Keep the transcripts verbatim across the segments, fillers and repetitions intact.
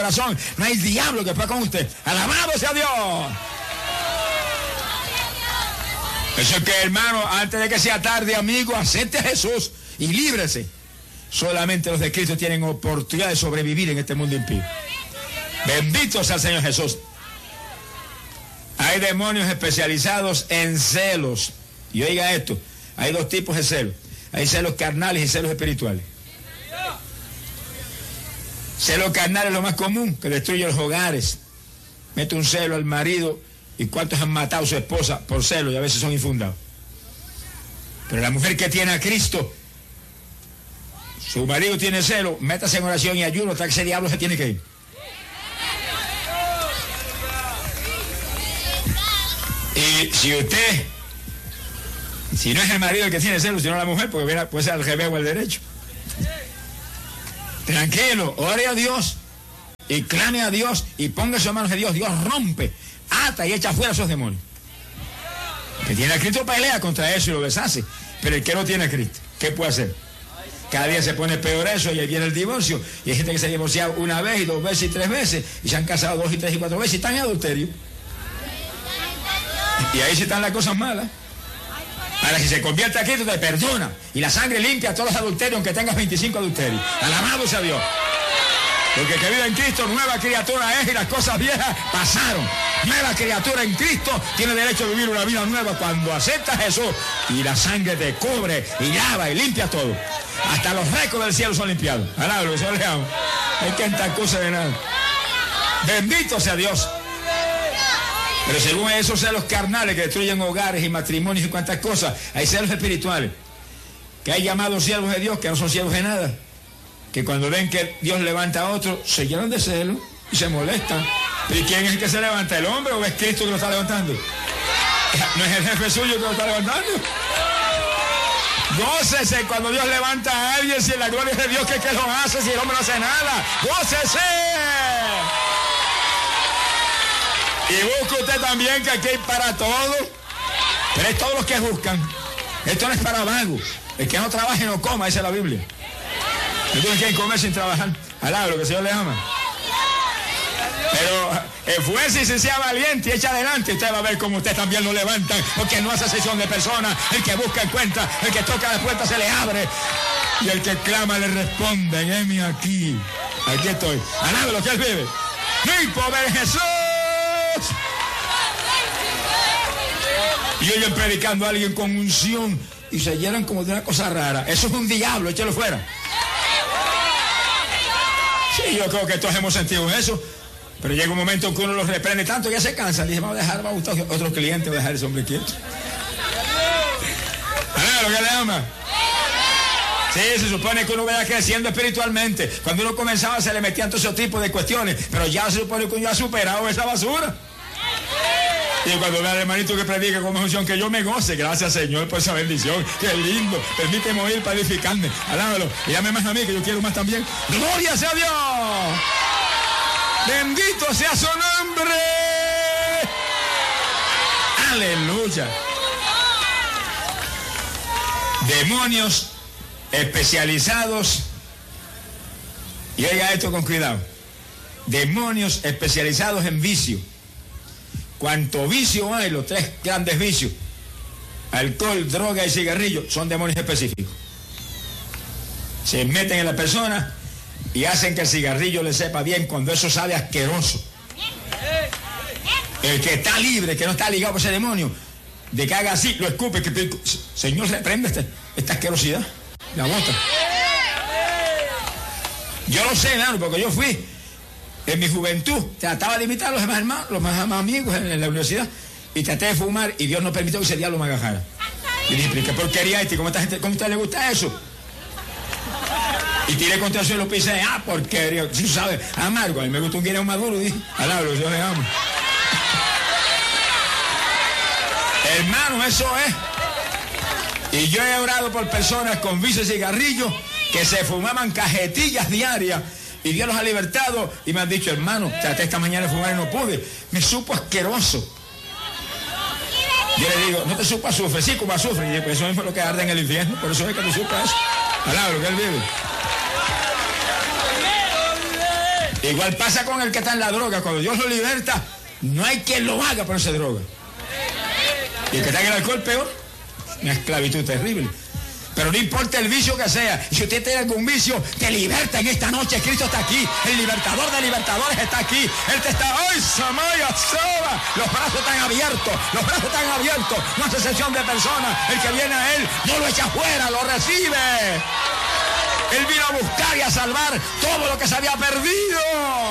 corazón, no hay diablo que pueda con usted. Alabado sea Dios. Eso es que, hermano, antes de que sea tarde, amigo, acepte a Jesús y líbrese. Solamente los de Cristo tienen oportunidad de sobrevivir en este mundo impío. Bendito sea el Señor Jesús. Hay demonios especializados en celos. Y oiga esto, hay dos tipos de celos. Hay celos carnales y celos espirituales. Celo carnal es lo más común, que destruye los hogares. Mete un celo al marido, y cuántos han matado a su esposa por celo, y a veces son infundados. Pero la mujer que tiene a Cristo, su marido tiene celo, métase en oración y ayuno hasta que ese diablo se tiene que ir. Y si usted, si no es el marido el que tiene celo, sino la mujer, porque puede ser al revés o al derecho. Tranquilo, ore a Dios y clame a Dios y ponga sus manos de Dios. Dios rompe, ata y echa fuera a esos demonios. El que tiene a Cristo pelea contra eso y lo deshace. Pero el que no tiene a Cristo, ¿qué puede hacer? Cada día se pone peor eso y ahí viene el divorcio. Y hay gente que se ha divorciado una vez y dos veces y tres veces y se han casado dos y tres y cuatro veces y están en adulterio. Y ahí sí están las cosas malas. Ahora, si se convierte a Cristo, te perdona. Y la sangre limpia todos los adulterios, aunque tengas veinticinco adulterios. Alabado sea Dios. Porque el que vive en Cristo, nueva criatura es, y las cosas viejas pasaron. Nueva criatura en Cristo tiene derecho a vivir una vida nueva cuando acepta a Jesús. Y la sangre te cubre y lava y limpia todo. Hasta los récords del cielo son limpiados. Alabado, Señor, le amo. Hay que entrar cosas de nada. Bendito sea Dios. Pero según esos celos carnales que destruyen hogares y matrimonios y cuantas cosas, hay celos espirituales. Que hay llamados siervos de Dios que no son siervos de nada. Que cuando ven que Dios levanta a otro, se llenan de celos y se molestan. ¿Y quién es el que se levanta? ¿El hombre o es Cristo que lo está levantando? ¿No es el jefe suyo que lo está levantando? Gócese cuando Dios levanta a alguien, si la gloria es de Dios, que es que lo hace, si el hombre no hace nada. ¡Gócese! Y busca usted también, que aquí hay para todo. Pero es todos los que buscan. Esto no es para vagos. El que no trabaje no coma, dice la Biblia. Entonces quieren comer sin trabajar. Alaba lo que el Señor le ama. Pero esfuerce y se sea valiente y echa adelante. Usted va a ver cómo usted también lo levantan. Porque no hace sesión de personas. El que busca encuentra. El que toca la puerta se le abre. Y el que clama le responde. Heme aquí. Aquí estoy. Alaba lo que él vive. ¡Mi poder Jesús! Y oyen predicando a alguien con unción y se llenan como de una cosa rara. Eso es un diablo, échalo fuera. Sí, yo creo que todos hemos sentido eso. Pero llega un momento en que uno los reprende tanto que ya se cansan. Dice, vamos a dejar, vamos a buscar otro cliente, voy a dejar ese hombre quieto. ¿A lo que le ama? Sí, se supone que uno vaya creciendo espiritualmente. Cuando uno comenzaba se le metían todo ese tipo de cuestiones. Pero ya se supone que uno ha superado esa basura. Y cuando vea al hermanito que predica con unción, que yo me goce, gracias Señor por esa bendición, qué lindo, permíteme oír para edificarme, alábalo, y dame más a mí que yo quiero más también. ¡Gloria sea Dios! ¡Bendito sea su nombre! ¡Aleluya! Demonios especializados, y oiga esto con cuidado, demonios especializados en vicio. Cuanto vicio hay, los tres grandes vicios, alcohol, droga y cigarrillo, son demonios específicos. Se meten en la persona y hacen que el cigarrillo le sepa bien cuando eso sabe asqueroso. El que está libre, que no está ligado por ese demonio, de que haga así, lo escupe, que Señor, reprende esta, esta asquerosidad, la bota. Yo lo sé, hermano, porque yo fui en mi juventud, trataba de imitar a los demás hermanos, los más, más amigos en, en la universidad, y traté de fumar, y Dios no permitió que ese diablo me agarrara. Y dije, ¿qué porquería este? ¿Cómo, esta gente, ¿Cómo a usted le gusta eso? Y tiré contra el suelo y pensé, ah, porquería, si tú sabes, amargo, a mí me gusta un guineo maduro, y dije, alabro, yo le amo. Hermano, eso es. Y yo he orado por personas con vicio de cigarrillo que se fumaban cajetillas diarias. Y Dios los ha libertado y me han dicho, hermano, traté esta mañana de fumar y no pude. Me supo asqueroso. Yo le digo, no te supo azufre, sí como azufre. Y pues eso es lo que arde en el infierno, por eso es que te supo eso. Palabra, que él vive. Igual pasa con el que está en la droga. Cuando Dios lo liberta, no hay quien lo haga por esa droga. Y el que está en el alcohol, peor. Una esclavitud terrible. Pero no importa el vicio que sea. Si usted tiene algún vicio, te liberta en esta noche. Cristo está aquí. El libertador de libertadores está aquí. Él te está... ¡Ay, Samaya, Soba! Los brazos están abiertos. Los brazos están abiertos. No hace excepción de personas. El que viene a Él no lo echa fuera, lo recibe. Él vino a buscar y a salvar todo lo que se había perdido.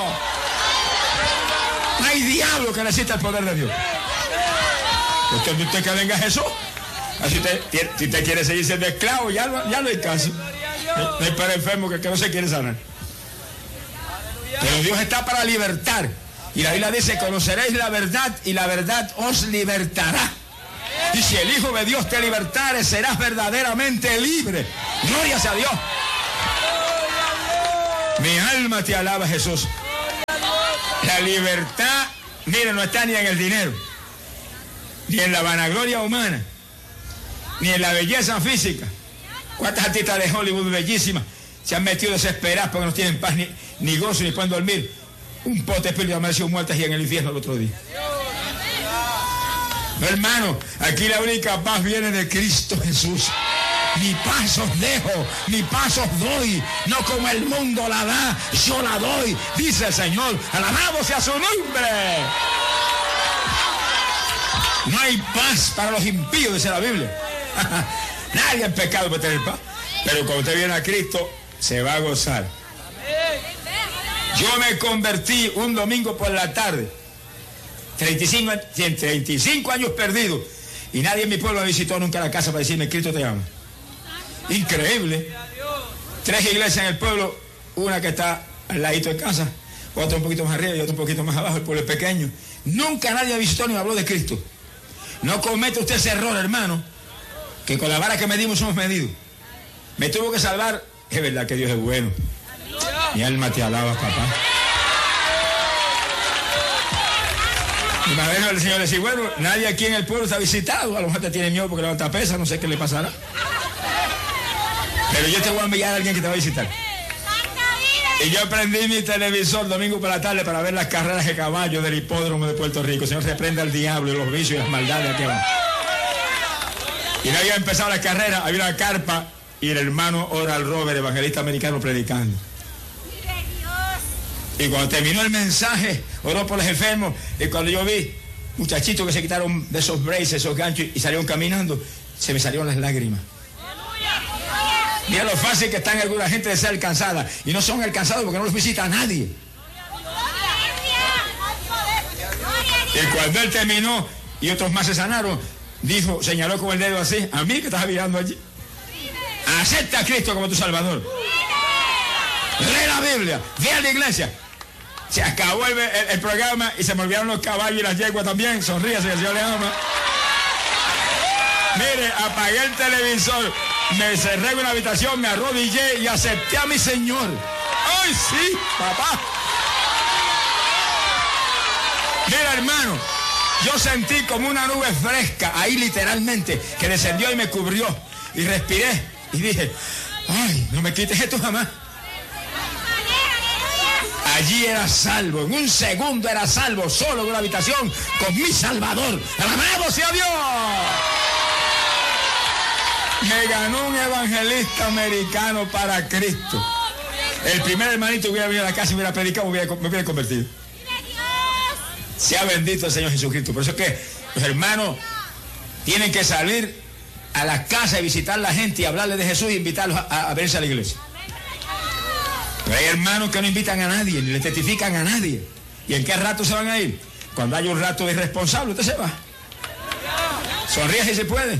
No hay diablo que necesite el poder de Dios. ¿Usted, usted que venga a Jesús? Si usted, si usted quiere seguir siendo esclavo, ya, ya no hay caso. No hay para enfermo que, que no se quiere sanar. Pero Dios está para libertar. Y la Biblia dice, conoceréis la verdad y la verdad os libertará. Y si el Hijo de Dios te libertare, serás verdaderamente libre. Gloria a Dios. Mi alma te alaba, Jesús. La libertad, mire, no está ni en el dinero, ni en la vanagloria humana, ni en la belleza física. ¿Cuántas artistas de Hollywood bellísimas se han metido desesperadas porque no tienen paz, ni, ni gozo, ni pueden dormir? Un pote de espíritu amaneció muertas y en el infierno el otro día. No, hermano, aquí la única paz viene de Cristo Jesús. Mi paz os dejo, mi paz os doy, no como el mundo la da, yo la doy, dice el Señor. Alabado sea su nombre. No hay paz para los impíos, dice la Biblia. Nadie en pecado puede tener paz. Pero cuando usted viene a Cristo, se va a gozar. Yo me convertí un domingo por la tarde, treinta y cinco, treinta y cinco años perdidos, y nadie en mi pueblo me visitó nunca a la casa para decirme, Cristo te ama. Increíble. Tres iglesias en el pueblo, una que está al ladito de casa, otra un poquito más arriba y otra un poquito más abajo. El pueblo es pequeño. Nunca nadie me visitó ni me habló de Cristo. No comete usted ese error, hermano, que con la vara que medimos somos medidos. Me tuvo que salvar. Es verdad que Dios es bueno. Mi alma te alaba, papá. Y más bien el Señor le dice, bueno, nadie aquí en el pueblo está visitado. A lo mejor te tiene miedo porque levanta pesa, no sé qué le pasará. Pero yo te voy a enviar a alguien que te va a visitar. Y yo prendí mi televisor domingo por la tarde para ver las carreras de caballos del hipódromo de Puerto Rico. El Señor reprenda al diablo y los vicios y las maldades que van. Y no había empezado la carrera, había una carpa y el hermano Oral Robert, evangelista americano, predicando. Y cuando terminó el mensaje, oró por los enfermos. Y cuando yo vi muchachitos que se quitaron de esos braces, esos ganchos y salieron caminando, se me salieron las lágrimas. Mira lo fácil que están alguna gente de ser alcanzada. Y no son alcanzados porque no los visita a nadie. Y cuando él terminó y otros más se sanaron, dijo, señaló con el dedo así, a mí que estás mirando allí. Acepta a Cristo como tu Salvador. Lee la Biblia, ve a la iglesia. Se acabó el, el, el programa y se me olvidaron los caballos y las yeguas también. Sonríase, que el Señor le ama. Mire, apagué el televisor, me cerré en una habitación, me arrodillé y acepté a mi Señor. ¡Ay, sí, papá! Mira, hermano, yo sentí como una nube fresca, ahí literalmente, que descendió y me cubrió. Y respiré y dije, ¡ay, no me quites esto jamás! Allí era salvo, en un segundo era salvo, solo en una habitación con mi Salvador. ¡Alabado sea Dios! Me ganó un evangelista americano para Cristo. El primer hermanito hubiera venido a la casa y hubiera predicado, me hubiera, me hubiera convertido. Sea bendito el Señor Jesucristo. Por eso es que los hermanos tienen que salir a las casas y visitar a la gente y hablarles de Jesús e invitarlos a, a verse a la iglesia. Pero hay hermanos que no invitan a nadie, ni le testifican a nadie. ¿Y en qué rato se van a ir? Cuando hay un rato irresponsable, usted se va. Sonríe si se puede.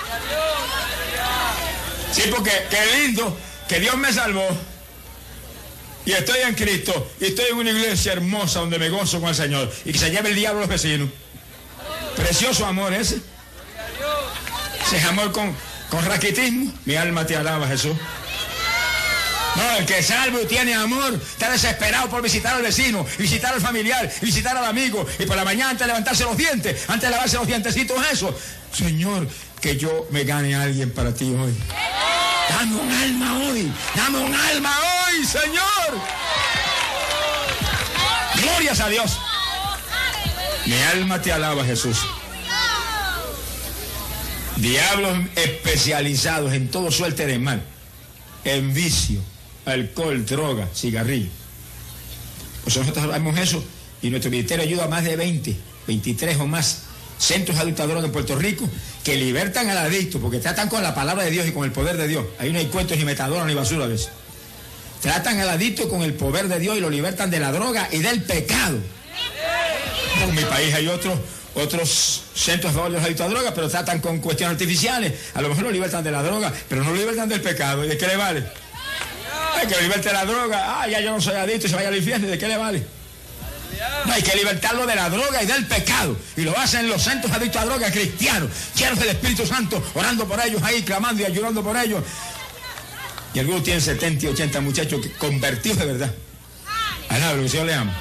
Sí, porque qué lindo que Dios me salvó y estoy en Cristo y estoy en una iglesia hermosa donde me gozo con el Señor y que se lleve el diablo a los vecinos. Precioso amor ese. Ese es amor con, con raquitismo. Mi alma te alaba, Jesús. No, el que es salvo y tiene amor está desesperado por visitar al vecino, visitar al familiar, visitar al amigo, y por la mañana antes de levantarse los dientes, antes de lavarse los dientecitos, eso. Señor, que yo me gane a alguien para ti hoy. Dame un alma hoy, dame un alma hoy, Señor. Glorias a Dios. Mi alma te alaba, Jesús. Diablos especializados en todo suerte de mal, en vicio, alcohol, droga, cigarrillo. Pues nosotros sabemos eso y nuestro ministerio ayuda a más de veinte, veintitrés o más centros adultadores de Puerto Rico que libertan al adicto porque tratan con la palabra de Dios y con el poder de Dios. Ahí no hay cuentos ni metadona ni basura de eso. Tratan al adicto con el poder de Dios y lo libertan de la droga y del pecado. En mi país hay otros otros centros de los adictos a droga, pero tratan con cuestiones artificiales. A lo mejor lo libertan de la droga, pero no lo libertan del pecado. ¿Y de qué le vale? Hay que lo liberte de la droga. Ah, ya yo no soy adicto y se vaya al infierno. ¿Y de qué le vale? No, hay que libertarlo de la droga y del pecado. Y lo hacen los centros adictos a droga cristianos, llenos del Espíritu Santo, orando por ellos ahí, clamando y ayudando por ellos. Y algunos tienen setenta y ochenta muchachos convertidos de verdad. Alaba, que el Señor le ama.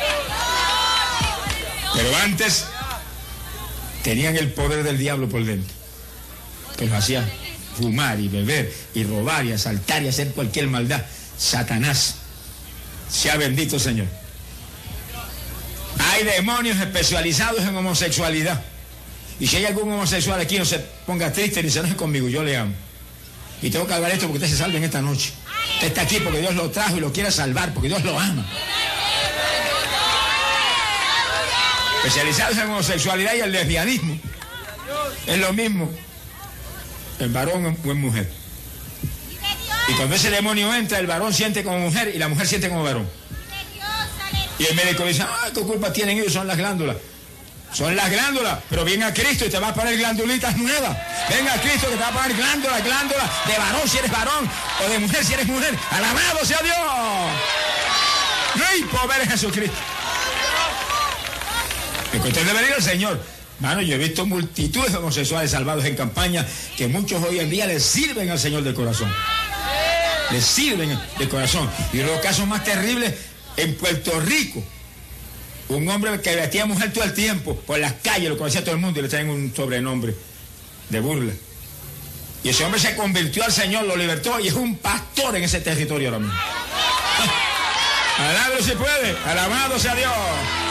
Pero antes tenían el poder del diablo por dentro, que los hacía fumar y beber y robar y asaltar y hacer cualquier maldad. Satanás, sea bendito Señor. Hay demonios especializados en homosexualidad. Y si hay algún homosexual aquí, no se ponga triste ni se enoje conmigo, yo le amo. Y tengo que hablar esto porque usted se salve en esta noche. Usted está aquí porque Dios lo trajo y lo quiere salvar, porque Dios lo ama. Especializados en homosexualidad y el lesbianismo. Es lo mismo en varón o en mujer. Y cuando ese demonio entra, el varón siente como mujer y la mujer siente como varón. Y el médico dice, ah, ¿qué culpa tienen ellos? Son las glándulas. Son las glándulas, pero ven a Cristo y te va a poner glándulitas nuevas. Ven a Cristo que te va a poner glándulas, glándulas de varón si eres varón, o de mujer si eres mujer. ¡Alabado sea Dios! ¡Rey, poder es Jesucristo! Que usted debe ir al Señor. Mano, yo he visto multitudes de homosexuales salvados en campaña que muchos hoy en día les sirven al Señor de corazón. Les sirven de corazón. Y uno de los casos más terribles en Puerto Rico. Un hombre que vestía a mujer todo el tiempo por las calles, lo conocía todo el mundo y le traen un sobrenombre de burla. Y ese hombre se convirtió al Señor, lo libertó y es un pastor en ese territorio ahora mismo. Alabado si puede, alabado sea Dios.